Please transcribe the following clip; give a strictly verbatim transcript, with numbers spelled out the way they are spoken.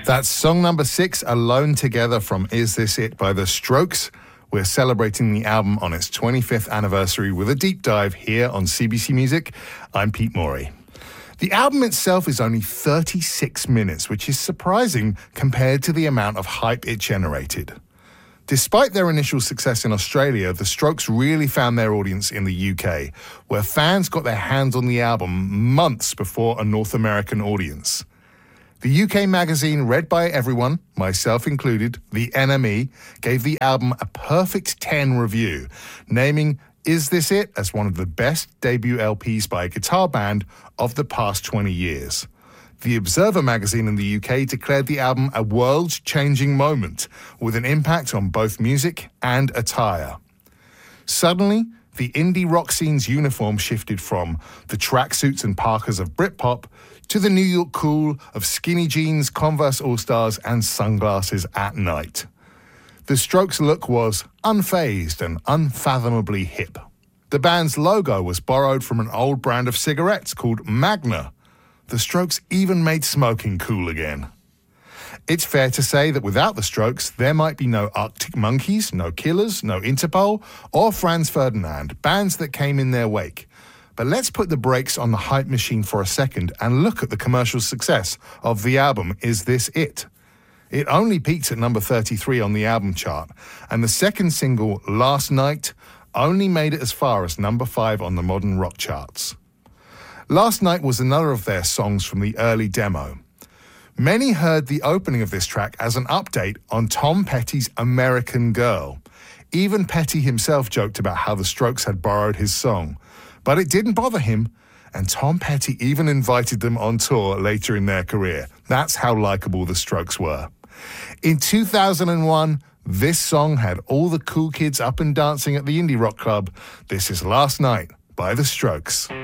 That's song number six, Alone Together, from Is This It by The Strokes. We're celebrating the album on its twenty-fifth anniversary with a deep dive here on C B C Music. I'm Pete Morey. The album itself is only thirty-six minutes, which is surprising compared to the amount of hype it generated. Despite their initial success in Australia, The Strokes really found their audience in the U K, where fans got their hands on the album months before a North American audience. The U K magazine read by everyone, myself included, The N M E, gave the album a perfect ten review, naming Is This It as one of the best debut L Ps by a guitar band of the past twenty years. The Observer magazine in the U K declared the album a world-changing moment with an impact on both music and attire. Suddenly, the indie rock scene's uniform shifted from the tracksuits and parkas of Britpop to the New York cool of skinny jeans, Converse All-Stars, and sunglasses at night. The Strokes' look was unfazed and unfathomably hip. The band's logo was borrowed from an old brand of cigarettes called Magna. The Strokes even made smoking cool again. It's fair to say that without the Strokes, there might be no Arctic Monkeys, no Killers, no Interpol, or Franz Ferdinand, bands that came in their wake. But let's put the brakes on the hype machine for a second and look at the commercial success of the album Is This It? It only peaked at number thirty-three on the album chart, and the second single, Last Night, only made it as far as number five on the modern rock charts. Last Night was another of their songs from the early demo. Many heard the opening of this track as an update on Tom Petty's American Girl. Even Petty himself joked about how the Strokes had borrowed his song. But it didn't bother him, and Tom Petty even invited them on tour later in their career. That's how likable the Strokes were. In two thousand one, this song had all the cool kids up and dancing at the Indie Rock Club. This is Last Night by the Strokes.